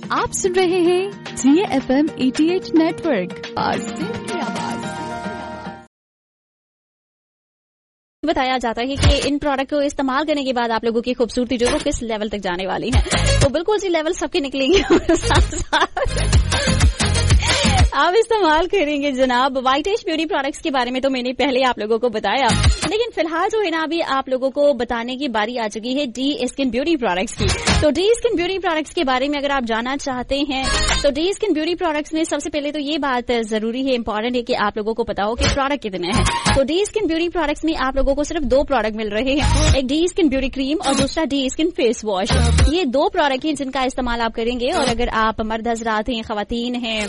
آپ سن رہے ہیں GFM 88 نیٹورک اور سندھ کی آواز. بتایا جاتا ہے کہ ان پروڈکٹ کو استعمال کرنے کے بعد آپ لوگوں کی خوبصورتی جو ہے کس لیول تک جانے والی ہے. تو بالکل سی لیول سب کے نکلیں گے اور ساتھ ساتھ آپ استعمال کریں گے. جناب وائٹیش بیوٹی پروڈکٹس کے بارے میں تو میں نے پہلے آپ لوگوں کو بتایا, لیکن فی الحال جو ہے نا ابھی آپ لوگوں کو بتانے کی باری آ چکی ہے ڈی اسکن بیوٹی پروڈکٹس کی. تو ڈی اسکن بیوٹی پروڈکٹس کے بارے میں اگر آپ جاننا چاہتے ہیں تو ڈی اسکن بیوٹی پروڈکٹس میں سب سے پہلے تو یہ بات ضروری ہے, امپورٹنٹ ہے کہ آپ لوگوں کو پتا ہو کہ پروڈکٹ کتنے ہیں. تو ڈی اسکن بیوٹی پروڈکٹس میں آپ لوگوں کو صرف 2 پروڈکٹ مل رہے ہیں, ایک ڈی اسکن بیوٹی کریم اور دوسرا ڈی اسکن فیس واش. یہ 2 پروڈکٹ ہیں جن کا استعمال آپ کریں گے. اور اگر آپ مرد حضرات ہیں, خواتین ہیں,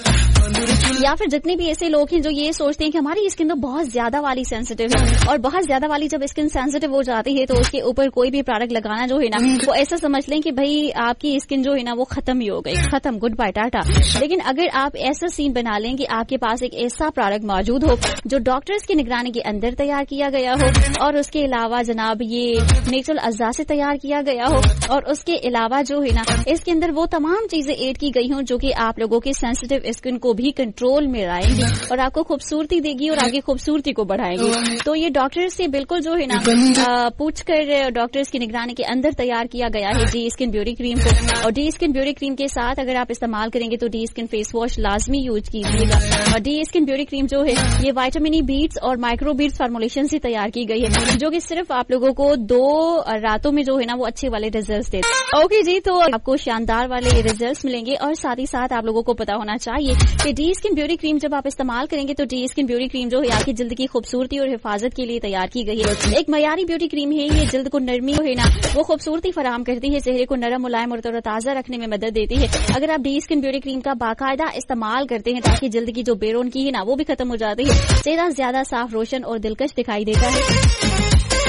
یا پھر جتنے بھی ایسے لوگ ہیں جو یہ سوچتے ہیں کہ ہماری اسکن تو بہت زیادہ والی سینسیٹیو ہے, اور بہت زیادہ والی جب اسکن سینسیٹیو ہو جاتی ہے تو اس کے اوپر کوئی بھی پروڈکٹ لگانا جو ہے نا وہ ایسا سمجھ لیں کہ بھائی آپ کی اسکن جو ہے نا وہ ختم ہی ہو گئی, ختم, گڈ بائی, ٹاٹا. لیکن اگر آپ ایسا سین بنا لیں کہ آپ کے پاس ایک ایسا پروڈکٹ موجود ہو جو ڈاکٹرز کی نگرانی کے اندر تیار کیا گیا ہو, اور اس کے علاوہ جناب یہ نیچرل اجزاء سے تیار کیا گیا ہو, اور اس کے علاوہ جو ہے نا اس کے اندر وہ تمام چیزیں ایڈ کی گئی ہوں جو کہ آپ لوگوں کی سینسیٹیو اسکن کو بھی کنٹرول میں لائیں گی اور آپ کو خوبصورتی دے گی اور آگے خوبصورتی کو بڑھائیں گی. تو یہ ڈاکٹر سے بالکل جو ہے نا پوچھ کر ڈاکٹرز کی نگرانی کے اندر تیار کیا گیا ہے ڈی اسکن بیوٹی کریم کو. اور ڈی اسکن بیوٹی کریم کے ساتھ اگر آپ استعمال کریں گے تو ڈی اسکن فیس واش لازمی یوز کیجیے گا. اور ڈی اسکن بیوٹی کریم جو ہے یہ وائٹامن ای بیڈز اور مائکرو بیڈز فارمولیشن سے تیار کی گئی ہے, جو کہ صرف آپ لوگوں کو 2 راتوں میں جو ہے نا وہ اچھے والے ریزلٹس دیتے. اوکے جی, تو آپ کو شاندار والے ریزلٹس ملیں گے. اور ساتھ ہی ساتھ آپ لوگوں کو پتا ہونا چاہیے کہ ڈی اسکن بیوٹی کریم جب آپ استعمال کریں گے تو ڈی اسکن بیوٹی کریم جو ہے آپ کی جلد کی خوبصورتی اور حفاظت کے لیے تیار کی گئی ہے. ایک معیاری بیوٹی کریم ہے, یہ جلد کو نرمی ہے نا وہ خوبصورتی فراہم کرتی ہے, چہرے کو نرم, ملائم اور تر و تازہ رکھنے میں مدد دیتی ہے. اگر آپ ڈی اسکن بیوٹی کریم کا باقاعدہ استعمال کرتے ہیں تاکہ جلد کی جو بے رونقی ہے نا وہ بھی ختم ہو جاتی ہے, چہرہ زیادہ صاف, روشن اور دلکش دکھائی دیتا ہے.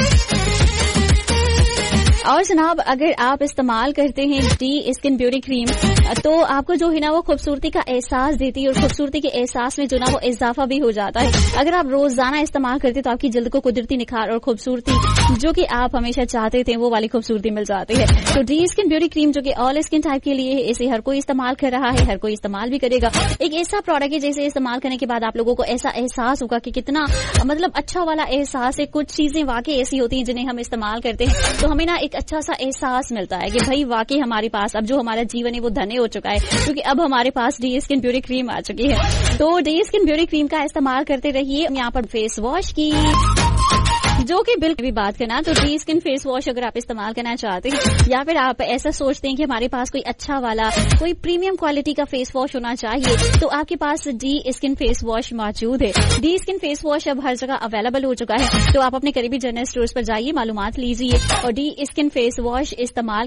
اور جناب اگر آپ استعمال کرتے ہیں ڈی اسکن بیوٹی کریم تو آپ کو جو ہے نا وہ خوبصورتی کا احساس دیتی ہے, اور خوبصورتی کے احساس میں جو نا وہ اضافہ بھی ہو جاتا ہے. اگر آپ روزانہ استعمال کرتے تو آپ کی جلد کو قدرتی نکھار اور خوبصورتی جو کہ آپ ہمیشہ چاہتے تھے وہ والی خوبصورتی مل جاتی ہے. تو ڈی اسکن بیوٹی کریم جو کہ آل اسکن ٹائپ کے لیے ہے, اسے ہر کوئی استعمال کر رہا ہے, ہر کوئی استعمال بھی کرے گا. ایک ایسا پروڈکٹ ہے جیسے استعمال کرنے کے بعد آپ لوگوں کو ایسا احساس ہوگا کہ کتنا مطلب اچھا والا احساس ہے. کچھ چیزیں واقعی ایسی ہوتی ہیں جنہیں ہم استعمال کرتے ہیں تو ہمیں نا ایک اچھا سا احساس ملتا ہے کہ بھائی واقعی ہمارے پاس اب جو ہمارا جیون ہے وہ دھنے ہو چکا ہے, کیونکہ اب ہمارے پاس ڈی اسکن بیوٹی کریم آ چکی ہے. تو ڈی اسکن بیوٹی کریم کا استعمال کرتے رہیے. یہاں پر فیس واش کی جو کہ بالکل بھی بات کرنا, تو ڈی اسکن فیس واش اگر آپ استعمال کرنا چاہتے ہیں یا پھر آپ ایسا سوچتے ہیں کہ ہمارے پاس کوئی اچھا والا کوئی پریمیم کوالٹی کا فیس واش ہونا چاہیے تو آپ کے پاس ڈی اسکن فیس واش موجود ہے. ڈی اسکن فیس واش اب ہر جگہ اویلیبل ہو چکا ہے, تو آپ اپنے قریبی جنرل اسٹورز پر جائیے, معلومات لیجیے اور ڈی اسکن فیس واش استعمال